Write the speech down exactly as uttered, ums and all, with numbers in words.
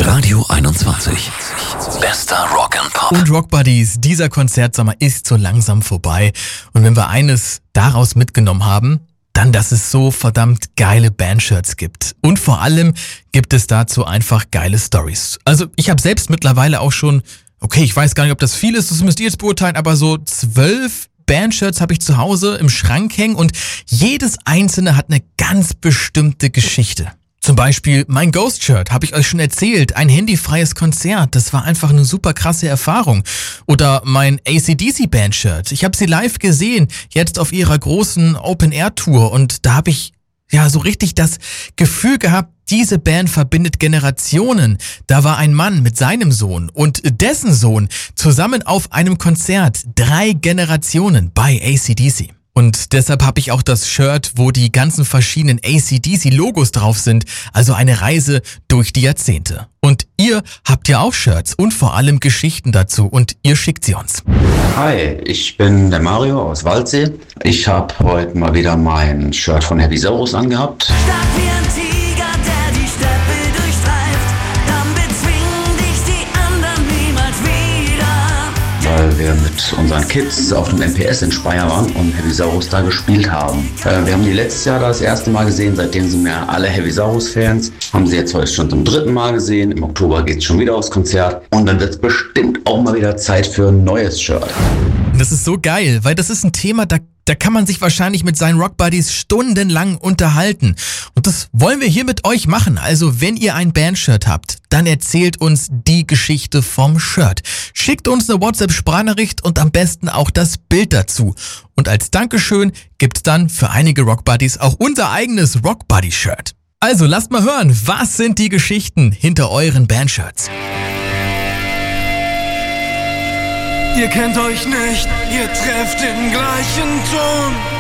Radio einundzwanzig. Bester Rock and Pop. Und Rock Buddies, dieser Konzertsommer ist so langsam vorbei. Und wenn wir eines daraus mitgenommen haben, dann, dass es so verdammt geile Bandshirts gibt. Und vor allem gibt es dazu einfach geile Stories. Also ich habe selbst mittlerweile auch schon, okay, ich weiß gar nicht, ob das viel ist, das müsst ihr jetzt beurteilen, aber so zwölf Bandshirts habe ich zu Hause im Schrank hängen und jedes einzelne hat eine ganz bestimmte Geschichte. Zum Beispiel mein Ghost-Shirt, habe ich euch schon erzählt, ein handyfreies Konzert, das war einfach eine super krasse Erfahrung. Oder mein A C D C-Band-Shirt, ich habe sie live gesehen, jetzt auf ihrer großen Open-Air-Tour und da habe ich ja so richtig das Gefühl gehabt, diese Band verbindet Generationen. Da war ein Mann mit seinem Sohn und dessen Sohn zusammen auf einem Konzert, drei Generationen bei A C D C. Und deshalb habe ich auch das Shirt, wo die ganzen verschiedenen A C D C-Logos drauf sind, also eine Reise durch die Jahrzehnte. Und ihr habt ja auch Shirts und vor allem Geschichten dazu und ihr schickt sie uns. Hi, ich bin der Mario aus Waldsee. Ich habe heute mal wieder mein Shirt von Heavy Saurus angehabt. Stark wie ein Tiger, der die Steppe durchstreift, dann bezwingen dich die anderen niemals wieder. Weil wir mit unseren Kids auf dem M P S in Speyer waren und Heavy Saurus da gespielt haben. Äh, wir haben die letztes Jahr das erste Mal gesehen, seitdem sind wir alle Heavy Saurus-Fans. Haben sie jetzt heute schon zum dritten Mal gesehen. Im Oktober geht es schon wieder aufs Konzert. Und dann wird es bestimmt auch mal wieder Zeit für ein neues Shirt. Das ist so geil, weil das ist ein Thema, da Da kann man sich wahrscheinlich mit seinen Rock-Buddies stundenlang unterhalten. Und das wollen wir hier mit euch machen. Also wenn ihr ein Bandshirt habt, dann erzählt uns die Geschichte vom Shirt. Schickt uns eine WhatsApp-Sprachnachricht und am besten auch das Bild dazu. Und als Dankeschön gibt's dann für einige Rock-Buddies auch unser eigenes Rock-Buddy-Shirt. Also lasst mal hören, was sind die Geschichten hinter euren Bandshirts? Ihr kennt euch nicht, ihr trefft den gleichen Ton.